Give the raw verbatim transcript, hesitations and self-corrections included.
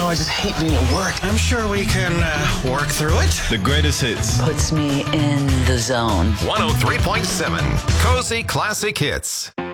I just hate being at work. I'm sure we can uh, work through it. The greatest hits. Puts me in the zone. one oh three point seven Cozy Classic Hits.